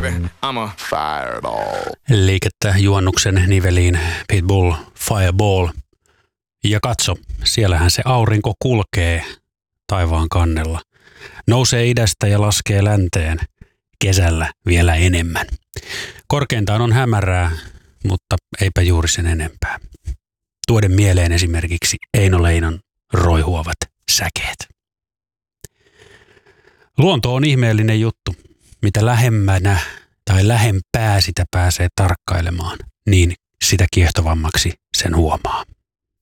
I'm a fireball. Liikettä juonnuksen niveliin Pitbull Fireball. Ja katso, siellähän se aurinko kulkee taivaan kannella. Nousee idästä ja laskee länteen. Kesällä vielä enemmän. Korkeintaan on hämärää, mutta eipä juuri sen enempää. Tuoden mieleen esimerkiksi Eino Leinon roihuavat säkeet. Luonto on ihmeellinen juttu. Mitä lähemmänä tai lähempää sitä pääsee tarkkailemaan, niin sitä kiehtovammaksi sen huomaa.